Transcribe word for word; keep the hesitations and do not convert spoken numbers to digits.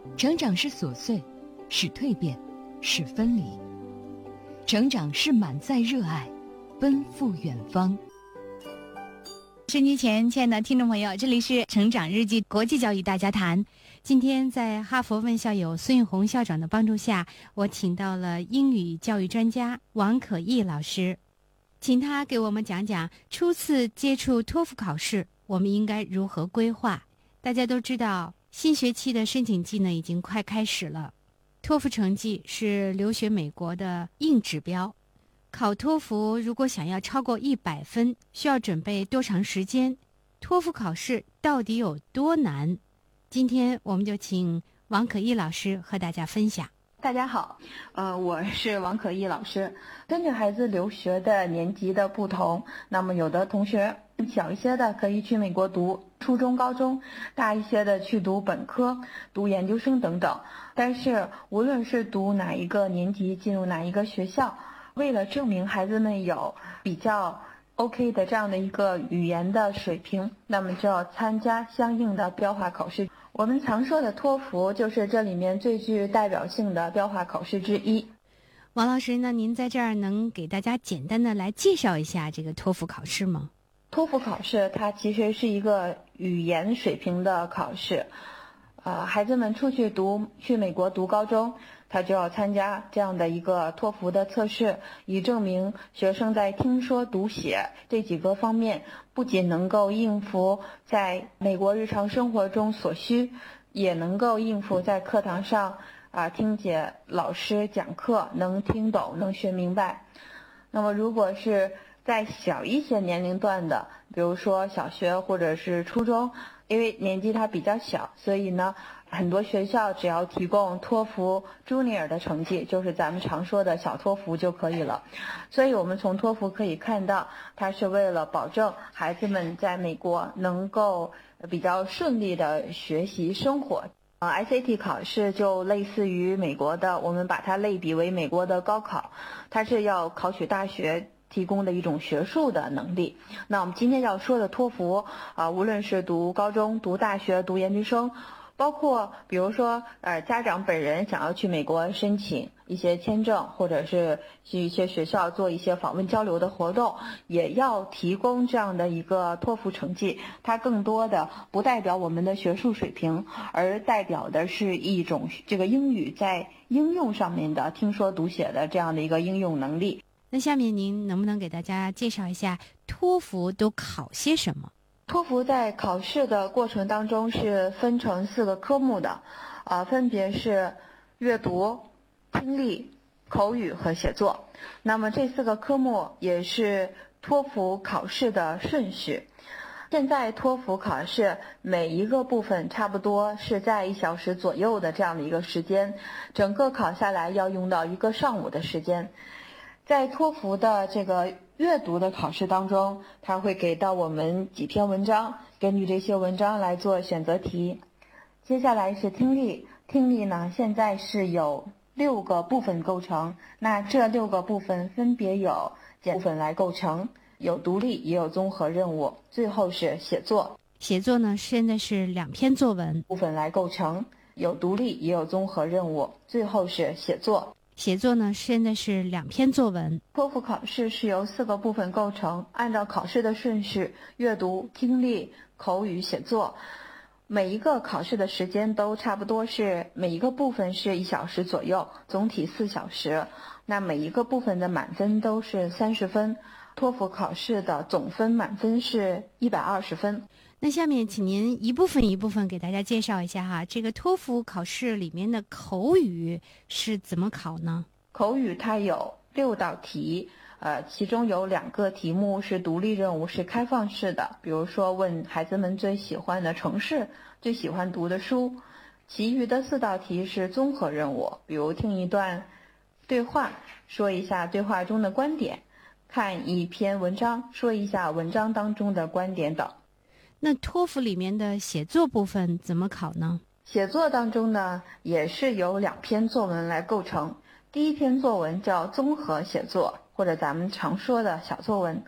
成长是琐碎，是蜕变，是分离。成长是满载热爱，奔赴远方。 收机前，亲爱的听众朋友，这里是成长日记国际教育大家谈。今天在哈佛问校友孙玉红校长的帮助下，我请到了英语教育专家王可毅老师，请他给我们讲讲初次接触托福考试，我们应该如何规划。大家都知道，新学期的申请季呢已经快开始了。托福成绩是留学美国的硬指标，考托福如果想要超过一百分，需要准备多长时间？托福考试到底有多难？今天我们就请王可毅老师和大家分享。 大家好，呃，我是王可毅老师。根据孩子留学的年级的不同，那么有的同学小一些的可以去美国读初中、高中，大一些的去读本科、读研究生等等。但是无论是读哪一个年级，进入哪一个学校，为了证明孩子们有比较 OK 的这样的一个语言的水平，那么就要参加相应的标化考试。我们常说的托福就是这里面最具代表性的标化考试之一。 王老师，那您在这儿能给大家简单的来介绍一下这个托福考试吗？ 托福考试它其实是一个语言水平的考试，呃，孩子们出去读去美国读高中，他就要参加这样的一个托福的测试，以证明学生在听说读写这几个方面不仅能够应付在美国日常生活中所需，也能够应付在课堂上啊、呃、听解老师讲课，能听懂能学明白。那么如果是在小一些年龄段的，比如说小学或者是初中，因为年纪它比较小，所以呢很多学校只要提供托福 Junior 的成绩，就是咱们常说的小托福就可以了。所以我们从托福可以看到，它是为了保证孩子们在美国能够比较顺利的学习生活。呃 S A T 考试就类似于美国的，我们把它类比为美国的高考，它是要考取大学提供的一种学术的能力。那我们今天要说的托福啊、呃，无论是读高中、读大学、读研究生，包括比如说呃家长本人想要去美国申请一些签证，或者是去一些学校做一些访问交流的活动，也要提供这样的一个托福成绩。它更多的不代表我们的学术水平，而代表的是一种这个英语在应用上面的听说读写的这样的一个应用能力。 那下面您能不能给大家介绍一下托福都考些什么？ 托福在考试的过程当中是分成四个科目的，啊、呃，分别是阅读、听力、口语和写作。那么这四个科目也是托福考试的顺序。现在托福考试每一个部分差不多是在一小时左右的这样的一个时间，整个考下来要用到一个上午的时间。在托福的这个阅读的考试当中，它会给到我们几篇文章，根据这些文章来做选择题。接下来是听力，听力呢现在是有六个部分构成，那这六个部分分别有几部分来构成，有独立也有综合任务。最后是写作， 写作呢现在是两篇作文部分来构成，有独立也有综合任务。最后是写作。 写作呢现在是两篇作文。 托福考试是由四个部分构成，按照考试的顺序，阅读、听力、口语、写作。每一个考试的时间都差不多是每一个部分是一小时左右，总体四小时。那每一个部分的满分都是三十分，托福考试的总分满分是一百二十分。 那下面请您一部分一部分给大家介绍一下哈，这个托福考试里面的口语是怎么考呢？ 口语它有六道题，呃，其中有两个题目是独立任务，是开放式的，比如说问孩子们最喜欢的城市、最喜欢读的书。其余的四道题是综合任务，比如听一段对话，说一下对话中的观点，看一篇文章，说一下文章当中的观点等。 那托福里面的写作部分怎么考呢？ 写作当中呢，也是由两篇作文来构成。第一篇作文叫综合写作，或者咱们常说的小作文。